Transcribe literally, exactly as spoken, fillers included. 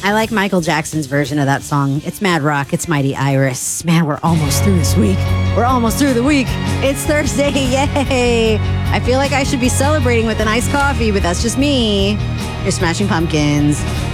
I like Michael Jackson's version of that song. It's mad rock. It's Mighty Iris. Man, we're almost through this week. We're almost through the week. It's Thursday. Yay. I feel like I should be celebrating with an iced coffee, but that's just me. You're Smashing Pumpkins.